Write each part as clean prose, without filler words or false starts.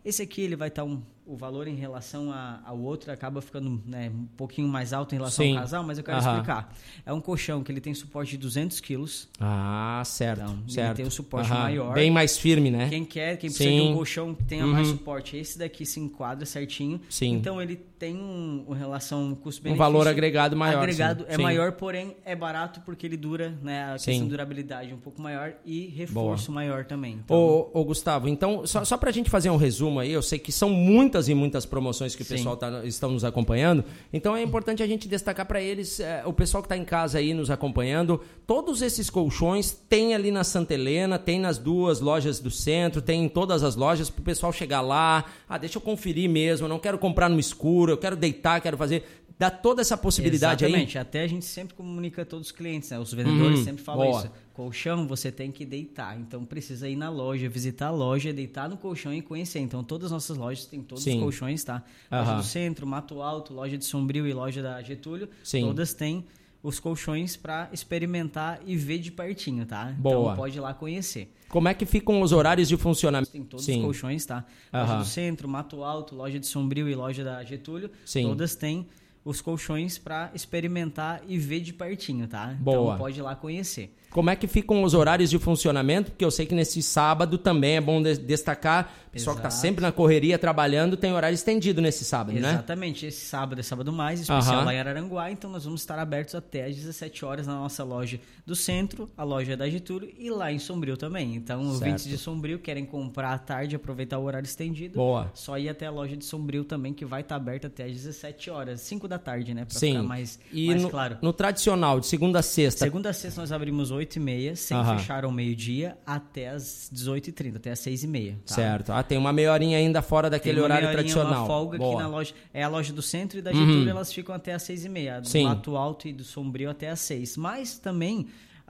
Esse aqui ele vai estar o valor em relação ao outro acaba ficando, né, um pouquinho mais alto em relação ao casal, mas eu quero explicar. É um colchão que ele tem suporte de 200 quilos. Certo, então, certo. Ele tem um suporte maior. Bem mais firme, né? Quem precisa de um colchão que tenha mais suporte, esse daqui se enquadra certinho. Sim. Então ele tem uma relação custo-benefício. Um valor agregado maior. Agregado é maior, porém é barato porque ele dura, né, a questão de durabilidade um pouco maior e reforço maior também. Então... Ô, Gustavo, então, só pra gente fazer um resumo aí, eu sei que são muitas e muitas promoções que o pessoal estão nos acompanhando, então é importante a gente destacar para eles, o pessoal que está em casa aí nos acompanhando, todos esses colchões tem ali na Santa Helena, tem nas 2 lojas do centro, tem em todas as lojas, para o pessoal chegar lá, deixa eu conferir mesmo, eu não quero comprar no escuro, eu quero deitar, quero fazer... Dá toda essa possibilidade. Exatamente. Até a gente sempre comunica a todos os clientes, né? Os vendedores sempre falam isso. Colchão você tem que deitar, então precisa ir na loja, visitar a loja, deitar no colchão e conhecer. Então todas as nossas lojas têm todos os colchões, tá? Loja do Centro, Mato Alto, loja de Sombrio e loja da Getúlio, todas têm os colchões para experimentar e ver de pertinho, tá? Então pode ir lá conhecer. Como é que ficam os horários de funcionamento? Tem todos os colchões, tá? Loja do Centro, Mato Alto, loja de Sombrio e loja da Getúlio, todas têm os colchões para experimentar e ver de pertinho, tá? Então pode ir lá conhecer. Como é que ficam os horários de funcionamento? Porque eu sei que nesse sábado também é bom destacar, o pessoal que está sempre na correria trabalhando tem horário estendido nesse sábado, né? Exatamente, esse sábado é sábado mais, especial lá em Araranguá, então nós vamos estar abertos até às 17 horas na nossa loja do centro, a loja da Getúlio e lá em Sombrio também. Então, ouvintes de Sombrio querem comprar à tarde, aproveitar o horário estendido, só ir até a loja de Sombrio também, que vai estar aberta até às 17 horas, 5 da tarde, né? Para ficar mais claro. No tradicional, de segunda a sexta? Segunda a sexta nós abrimos 8h30, sem fechar ao meio-dia, até às 18h30, até às 6h30. Tá? Certo. Tem uma meia horinha ainda fora daquele horário tradicional. Uma folga aqui na loja. É a loja do centro e da Getúlio, elas ficam até às 6h30. Do Mato Alto e do Sombrio até às 6. Mas também...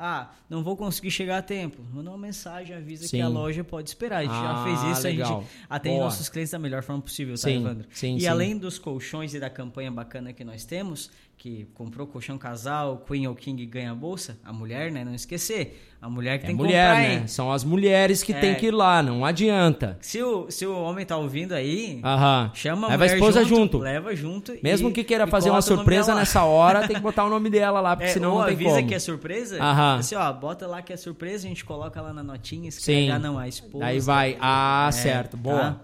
não vou conseguir chegar a tempo. Manda uma mensagem, avisa que a loja pode esperar. A gente já fez isso, legal. A gente atende nossos clientes da melhor forma possível, tá, Evandro? Além dos colchões e da campanha bacana que nós temos, que comprou colchão casal, Queen ou King ganha a bolsa, a mulher, né? Não esquecer. A mulher que tem que comprar, né? hein? São as mulheres que tem que ir lá, não adianta. Se o homem tá ouvindo aí, chama a mulher esposa junto. Leva junto. Mesmo que queira fazer uma surpresa nessa hora, tem que botar o nome dela lá, porque senão não tem como. Avisa que é surpresa, assim, bota lá que é surpresa, a gente coloca lá na notinha, escreve, a esposa. Aí vai, certo, boa.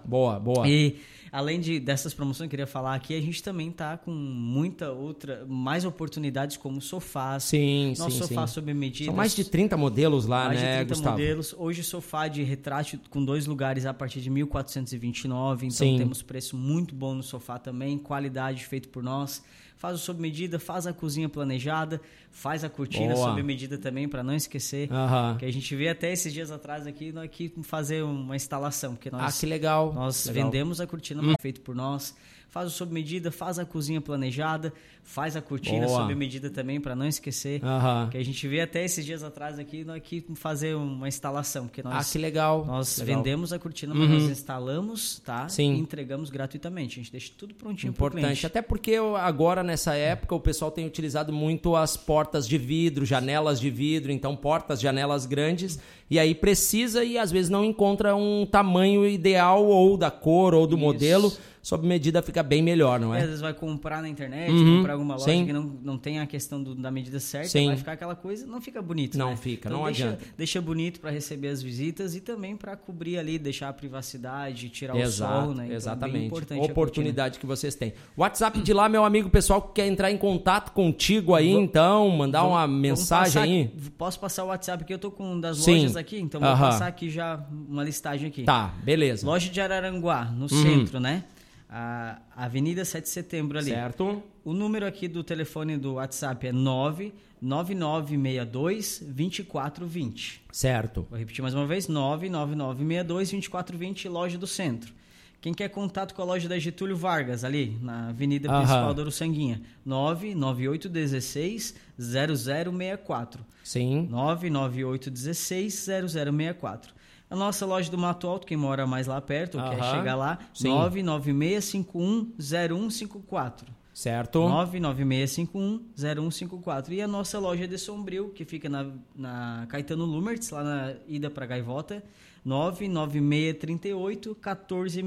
E além dessas promoções que eu queria falar aqui, a gente também tá com mais oportunidades como sofás. Nosso sofá sob medida. São mais de 30 modelos lá, mais né, de 30 Gustavo? modelos. Hoje sofá de retrátil com 2 lugares a partir de 1.429, então temos preço muito bom no sofá também, qualidade feito por nós. Faz o sob medida, faz a cozinha planejada, faz a cortina sob medida também, para não esquecer. Que a gente vê até esses dias atrás aqui fazer uma instalação. Porque nós, que legal. Nós vendemos a cortina feito por nós. Faz o sob medida, faz a cozinha planejada, faz a cortina sob medida também, para não esquecer. Que a gente vê até esses dias atrás aqui fazer uma instalação. Porque nós, que legal. Nós vendemos a cortina, mas nós instalamos, tá? E entregamos gratuitamente. A gente deixa tudo prontinho pro cliente. Importante. Até porque agora, nessa época, o pessoal tem utilizado muito as portas de vidro, janelas de vidro, então portas, janelas grandes, e aí precisa e às vezes não encontra um tamanho ideal ou da cor ou do modelo. Sob medida fica bem melhor, não é? Às vezes vai comprar na internet, comprar alguma loja que não tem a questão da medida certa, vai ficar aquela coisa, não fica bonito, Não né? fica, então não adianta. Deixa bonito para receber as visitas e também para cobrir ali, deixar a privacidade, tirar o sol, né? Então, exatamente. É bem importante oportunidade que vocês têm. WhatsApp de lá, meu amigo, pessoal que quer entrar em contato contigo aí, então, mandar uma mensagem aí. Posso passar o WhatsApp aqui, eu tô com das lojas aqui, então vou passar aqui já uma listagem aqui. Tá, beleza. Loja de Araranguá, no centro, né? A Avenida 7 de Setembro ali. Certo. O número aqui do telefone do WhatsApp é 99962-2420. Certo. Vou repetir mais uma vez, 99962-2420, loja do centro. Quem quer contato com a loja da Getúlio Vargas, ali na avenida principal do Uruçanguinha, 99816-0064. 99816-0064. A nossa loja do Mato Alto, quem mora mais lá perto, ou quer chegar lá, 996510154. Certo. 996510154. E a nossa loja de Sombrio, que fica na Caetano Lumertz, lá na ida para Gaivota, 99638-14